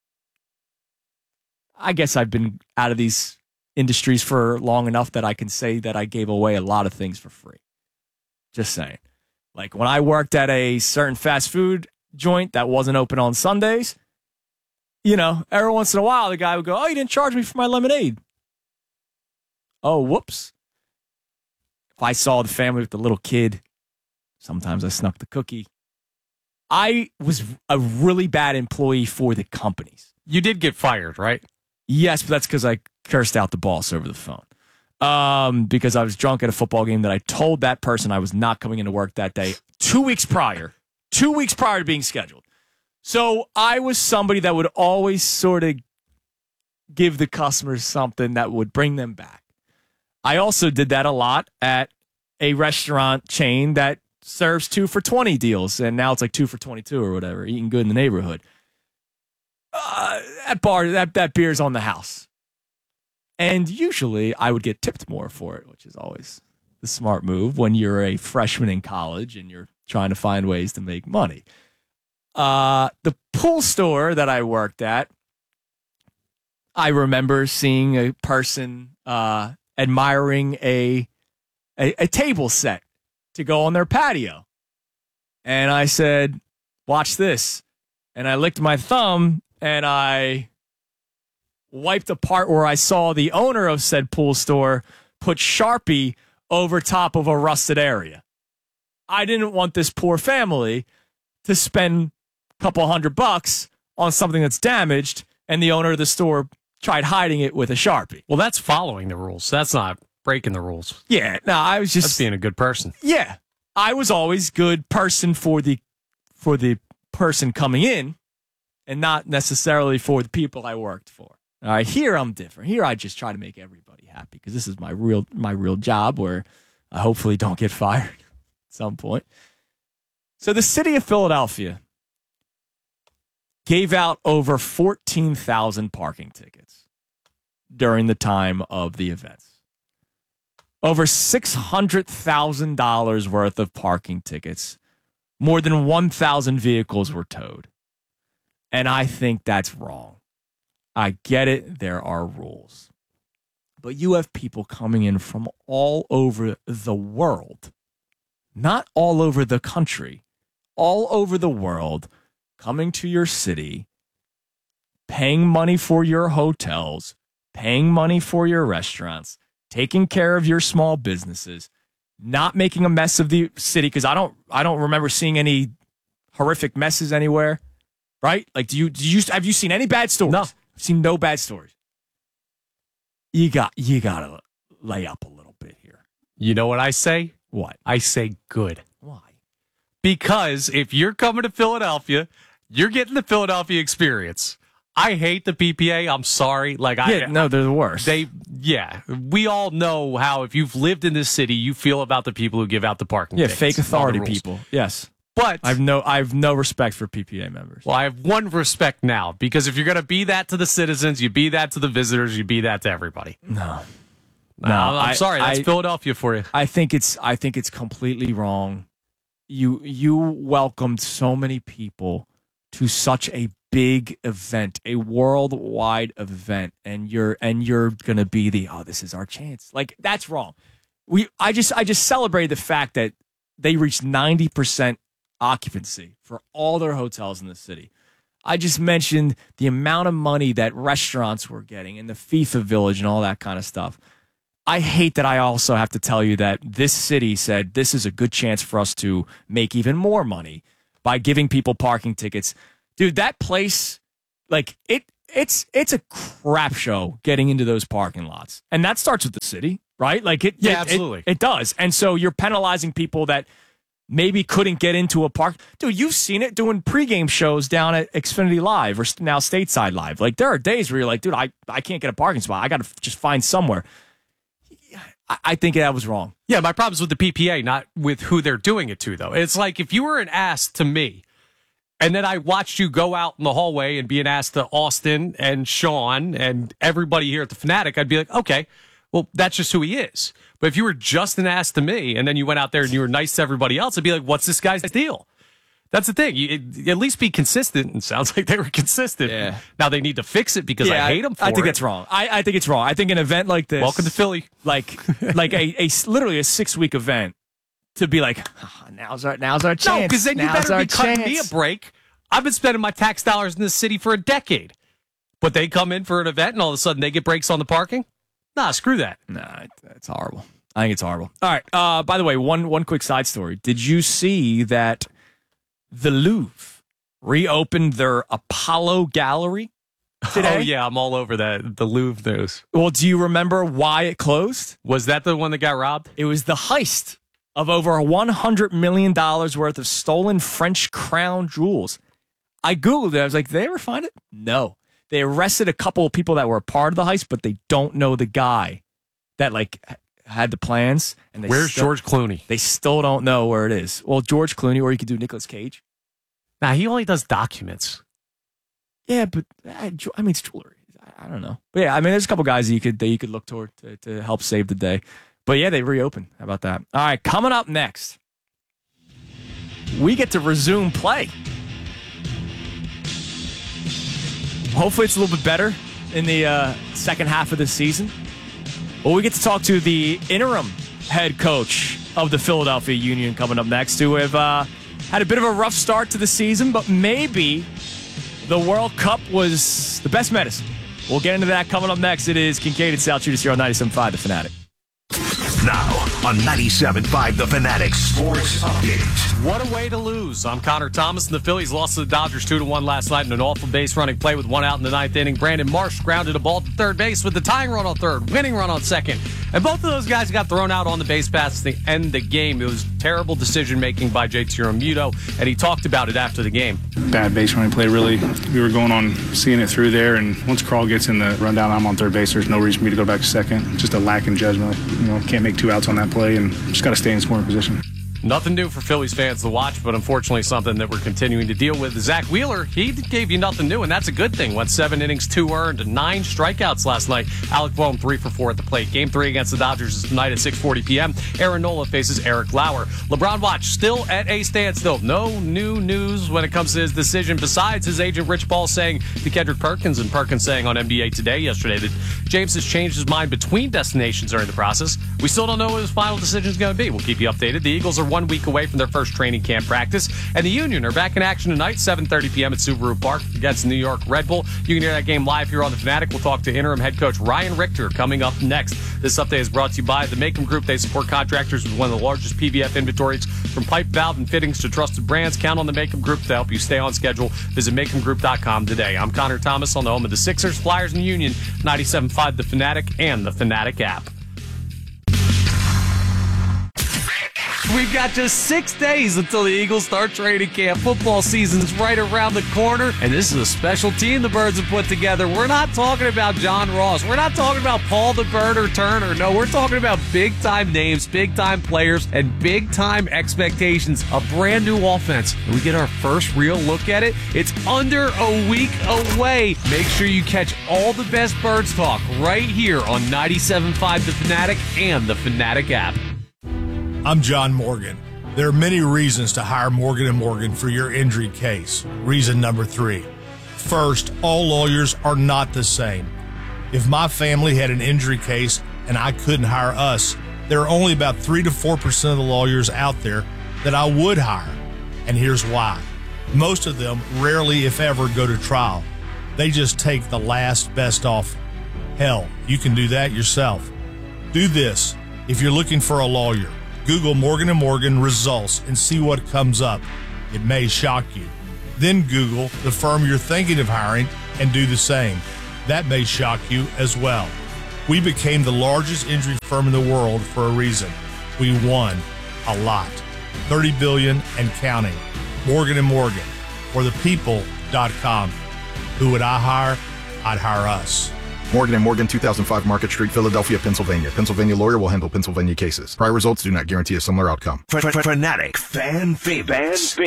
I guess I've been out of these industries for long enough that I can say that I gave away a lot of things for free. Just saying. Like, when I worked at a certain fast food joint that wasn't open on Sundays, every once in a while the guy would go, "Oh, you didn't charge me for my lemonade." Oh, whoops. If I saw the family with the little kid, sometimes I snuck the cookie. I was a really bad employee for the companies. You did get fired, right? Yes, but that's because I cursed out the boss over the phone. Because I was drunk at a football game that I told that person I was not coming into work that day 2 weeks prior. 2 weeks prior to being scheduled. So I was somebody that would always sort of give the customers something that would bring them back. I also did that a lot at a restaurant chain that serves 2 for $20 deals, and now it's like 2 for $22 or whatever, eating good in the neighborhood. That bar, that beer's on the house. And usually I would get tipped more for it, which is always the smart move when you're a freshman in college and you're trying to find ways to make money. The pool store that I worked at, I remember seeing a person admiring a table set to go on their patio. And I said, "Watch this." And I licked my thumb and I wiped the part where I saw the owner of said pool store put Sharpie over top of a rusted area. I didn't want this poor family to spend a couple $100 on something that's damaged, and the owner of the store tried hiding it with a Sharpie. Well, that's following the rules. That's not breaking the rules. Yeah, no, I was just... That's being a good person. Yeah, I was always good person for the person coming in, and not necessarily for the people I worked for. All right, here I'm different. Here I just try to make everybody happy because this is my real job where I hopefully don't get fired at some point. So the city of Philadelphia gave out over 14,000 parking tickets during the time of the events. Over $600,000 worth of parking tickets. More than 1,000 vehicles were towed. And I think that's wrong. I get it. There are rules. But you have people coming in from all over the world, not all over the country, all over the world, coming to your city, paying money for your hotels, paying money for your restaurants, taking care of your small businesses, not making a mess of the city, because I don't remember seeing any horrific messes anywhere. Right? Like, have you seen any bad stories? No. I've seen no bad stories. You gotta lay up a little bit here. You know what I say? What? I say good. Why? Because if you're coming to Philadelphia, you're getting the Philadelphia experience. I hate the PPA. I'm sorry. They're the worst. We all know how, if you've lived in this city, you feel about the people who give out the parking tickets. Fake authority people. Yes. But I have no respect for PPA members. Well, I have one respect now, because if you're going to be that to the citizens, you be that to the visitors, you be that to everybody. No, I'm sorry. That's Philadelphia for you. I think it's completely wrong. You welcomed so many people to such a big event, a worldwide event, and you're gonna be this is our chance. That's wrong. I just celebrated the fact that they reached 90% occupancy for all their hotels in the city. I just mentioned the amount of money that restaurants were getting in the FIFA Village and all that kind of stuff. I hate that I also have to tell you that this city said this is a good chance for us to make even more money by giving people parking tickets. Dude, that place, it's a crap show getting into those parking lots. And that starts with the city, right? Absolutely. It does. And so you're penalizing people that maybe couldn't get into a park. Dude, you've seen it doing pregame shows down at Xfinity Live or now Stateside Live. There are days where you're like, dude, I can't get a parking spot. I got to just find somewhere. I think that was wrong. Yeah, my problem's with the PPA, not with who they're doing it to, though. It's like if you were an ass to me, and then I watched you go out in the hallway and be an ass to Austin and Sean and everybody here at the Fanatic, I'd be like, okay, well, that's just who he is. But if you were just an ass to me, and then you went out there and you were nice to everybody else, I'd be like, what's this guy's deal? That's the thing. You at least be consistent. And sounds like they were consistent. Yeah. Now they need to fix it because I hate them for it. I think that's wrong. I think it's wrong. I think an event like this. Welcome to Philly. Like literally a 6-week event to be like, now's our chance. No, because then you better be cutting me a break. I've been spending my tax dollars in this city for a decade. But they come in for an event and all of a sudden they get breaks on the parking? Nah, screw that. Nah, it's horrible. I think it's horrible. All right. By the way, one quick side story. Did you see that the Louvre reopened their Apollo Gallery today? Oh, yeah, I'm all over that. The Louvre news. Well, do you remember why it closed? Was that the one that got robbed? It was the heist of over $100 million worth of stolen French crown jewels. I Googled it. I was like, did they ever find it? No. They arrested a couple of people that were a part of the heist, but they don't know the guy that had the plans. And where's George Clooney? They still don't know where it is. Well, George Clooney, or you could do Nicolas Cage. Nah, he only does documents. Yeah, but it's jewelry. I don't know. But yeah, there's a couple guys that you could look toward to help save the day. But yeah, they reopened. How about that? All right, coming up next, we get to resume play. Hopefully it's a little bit better in the second half of the season. Well, we get to talk to the interim head coach of the Philadelphia Union coming up next, who have had a bit of a rough start to the season, but maybe the World Cup was the best medicine. We'll get into that coming up next. It is Kincaid and Salchunas here on 97.5 The Fanatic. Now on 97.5 The Fanatic Sports Update. What a way to lose. I'm Connor Thomas, and the Phillies lost to the Dodgers 2-1 last night in an awful base-running play with one out in the ninth inning. Brandon Marsh grounded a ball to third base with the tying run on third, winning run on second. And both of those guys got thrown out on the base pass to end the game. It was terrible decision-making by JT Realmuto, and he talked about it after the game. Bad base-running play, really. We were going on, seeing it through there, and once Carl gets in the rundown, I'm on third base. There's no reason for me to go back to second. Just a lack in judgment. Can't make 2 outs on that play, and just got to stay in scoring position. Nothing new for Phillies fans to watch, but unfortunately something that we're continuing to deal with. Zach Wheeler, he gave you nothing new, and that's a good thing. Went 7 innings, 2 earned, 9 strikeouts last night. Alec Boehm 3 for 4 at the plate. Game 3 against the Dodgers is tonight at 6:40 p.m. Aaron Nola faces Eric Lauer. LeBron Watch still at a standstill. No new news when it comes to his decision, besides his agent Rich Paul saying to Kendrick Perkins, and Perkins saying on NBA Today yesterday that James has changed his mind between destinations during the process. We still don't know what his final decision is going to be. We'll keep you updated. The Eagles are 1 week away from their first training camp practice, and the Union are back in action tonight, 7:30 p.m. at Subaru Park against New York Red Bull. You can hear that game live here on The Fanatic. We'll talk to interim head coach Ryan Richter coming up next. This update is brought to you by the Macom Group. They support contractors with one of the largest PVF inventories, from pipe, valve, and fittings to trusted brands. Count on the Macom Group to help you stay on schedule. Visit MacomGroup.com today. I'm Connor Thomas on the home of the Sixers, Flyers, and Union, 97.5 The Fanatic and the Fanatic app. We've got just 6 days until the Eagles start training camp. Football season's right around the corner, and this is a special team the Birds have put together. We're not talking about John Ross. We're not talking about Paul the Birder Turner. No, we're talking about big-time names, big-time players, and big-time expectations. A brand new offense. And we get our first real look at it. It's under a week away. Make sure you catch all the best Birds talk right here on 97.5 The Fanatic and the Fanatic app. I'm John Morgan. There are many reasons to hire Morgan & Morgan for your injury case. Reason number 3. First, all lawyers are not the same. If my family had an injury case and I couldn't hire us, there are only about 3 to 4% of the lawyers out there that I would hire. And here's why. Most of them rarely, if ever, go to trial. They just take the last best offer. Hell, you can do that yourself. Do this. If you're looking for a lawyer, Google Morgan & Morgan results and see what comes up. It may shock you. Then Google the firm you're thinking of hiring and do the same. That may shock you as well. We became the largest injury firm in the world for a reason. We won a lot. $30 billion and counting. Morgan & Morgan. For the people.com. Who would I hire? I'd hire us. Morgan & Morgan, 2005 Market Street, Philadelphia, Pennsylvania. Pennsylvania lawyer will handle Pennsylvania cases. Prior results do not guarantee a similar outcome. Fanatic fan favorites.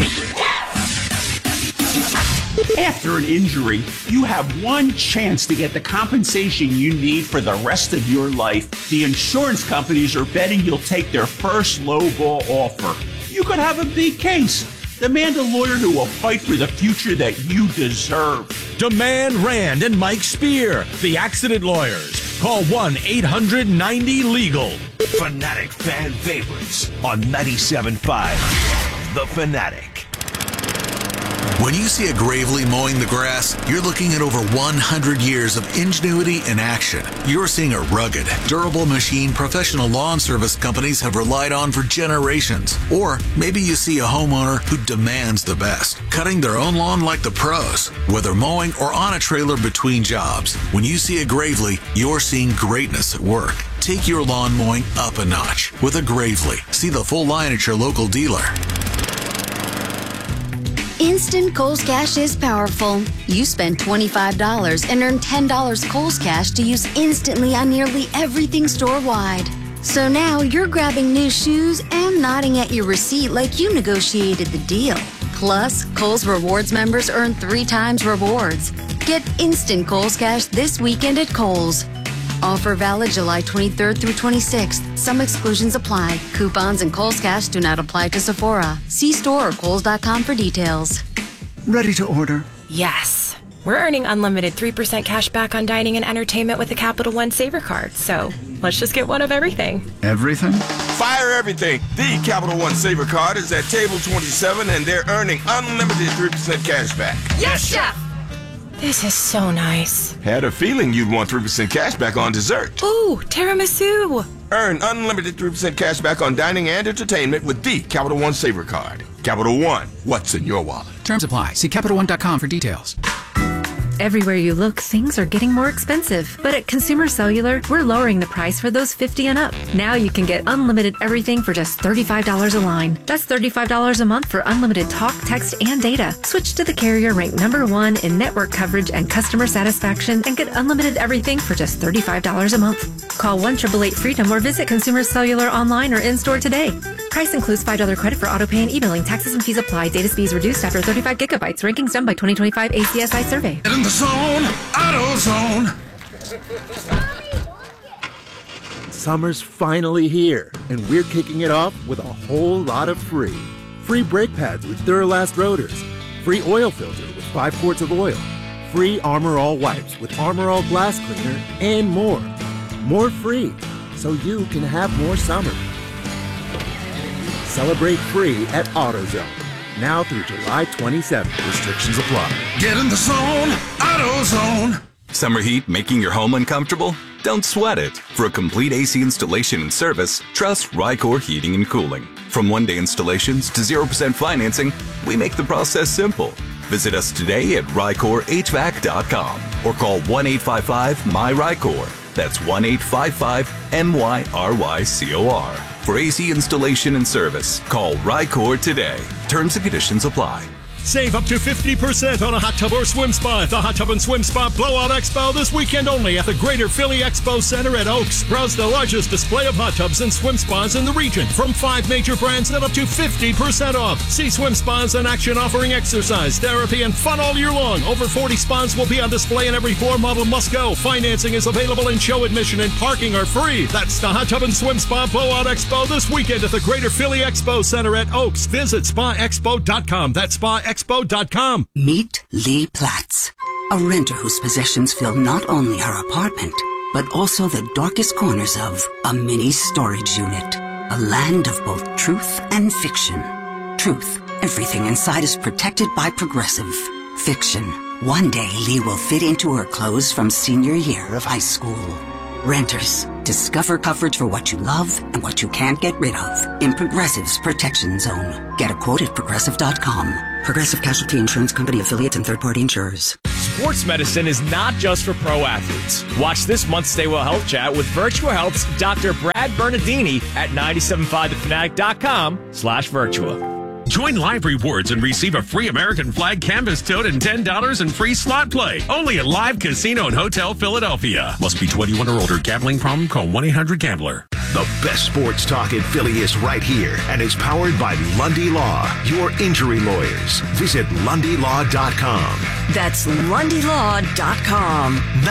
After an injury, you have one chance to get the compensation you need for the rest of your life. The insurance companies are betting you'll take their first lowball offer. You could have a big case. Demand a lawyer who will fight for the future that you deserve. Demand Rand and Mike Spear, the accident lawyers. Call 1-800-90-LEGAL. Fanatic fan favorites on 97.5 The Fanatic. When you see a Gravely mowing the grass, you're looking at over 100 years of ingenuity in action. You're seeing a rugged, durable machine professional lawn service companies have relied on for generations. Or maybe you see a homeowner who demands the best, cutting their own lawn like the pros, whether mowing or on a trailer between jobs. When you see a Gravely, you're seeing greatness at work. Take your lawn mowing up a notch with a Gravely. See the full line at your local dealer. Instant Kohl's Cash is powerful. You spend $25 and earn $10 Kohl's Cash to use instantly on nearly everything store-wide. So now you're grabbing new shoes and nodding at your receipt like you negotiated the deal. Plus, Kohl's Rewards members earn 3 times rewards. Get instant Kohl's Cash this weekend at Kohl's. Offer valid July 23rd through 26th. Some exclusions apply. Coupons and Kohl's Cash do not apply to Sephora. See store or Kohl's.com for details. Ready to order? Yes. We're earning unlimited 3% cash back on dining and entertainment with the Capital One Saver Card. So let's just get one of everything. Everything? Fire everything. The Capital One Saver Card is at table 27 and they're earning unlimited 3% cash back. Yes, Chef! This is so nice. Had a feeling you'd want 3% cash back on dessert. Ooh, tiramisu. Earn unlimited 3% cash back on dining and entertainment with the Capital One Saver Card. Capital One, what's in your wallet? Terms apply. See CapitalOne.com for details. Everywhere you look, things are getting more expensive. But at Consumer Cellular, we're lowering the price for those 50 and up. Now you can get unlimited everything for just $35 a line. That's $35 a month for unlimited talk, text, and data. Switch to the carrier ranked #1 in network coverage and customer satisfaction and get unlimited everything for just $35 a month. Call 1-888-FREEDOM or visit Consumer Cellular online or in-store today. Price includes $5 credit for autopay and e-billing. Taxes and fees apply. Data speeds reduced after 35 gigabytes. Rankings done by 2025 ACSI survey. Get in the zone, AutoZone. Summer's finally here, and we're kicking it off with a whole lot of free. Free brake pads with Duralast rotors. Free oil filter with 5 quarts of oil. Free Armor All wipes with Armor All glass cleaner, and more. More free, so you can have more summer. Celebrate free at AutoZone. Now through July 27th. Restrictions apply. Get in the zone, AutoZone. Summer heat making your home uncomfortable? Don't sweat it. For a complete AC installation and service, trust Rycor Heating and Cooling. From one-day installations to 0% financing, we make the process simple. Visit us today at RycorHVAC.com or call 1-855-MY-RYCOR. That's 1-855-MYRYCOR. For AC installation and service, call Rycor today. Terms and conditions apply. Save up to 50% on a hot tub or swim spa at the Hot Tub and Swim Spa Blowout Expo this weekend only at the Greater Philly Expo Center at Oaks. Browse the largest display of hot tubs and swim spas in the region from 5 major brands at up to 50% off. See swim spas in action offering exercise, therapy, and fun all year long. Over 40 spas will be on display and every floor model must go. Financing is available and show admission and parking are free. That's the Hot Tub and Swim Spa Blowout Expo this weekend at the Greater Philly Expo Center at Oaks. Visit spaexpo.com. That's spaexpo.com. Meet Lee Platts, a renter whose possessions fill not only her apartment, but also the darkest corners of a mini storage unit. A land of both truth and fiction. Truth, everything inside is protected by Progressive. Fiction, one day Lee will fit into her clothes from senior year of high school. Renters, discover coverage for what you love and what you can't get rid of in Progressive's Protection Zone. Get a quote at Progressive.com. Progressive Casualty Insurance Company affiliates and third-party insurers. Sports medicine is not just for pro athletes. Watch this month's Stay Well Health Chat with Virtua Health's Dr. Brad Bernardini at 975thefanatic.com/Virtua. Join Live Rewards and receive a free American flag canvas tote and $10 in free slot play. Only at Live Casino and Hotel Philadelphia. Must be 21 or older. Gambling problem? Call 1-800-GAMBLER. The best sports talk in Philly is right here and is powered by Lundy Law, your injury lawyers. Visit LundyLaw.com. That's LundyLaw.com.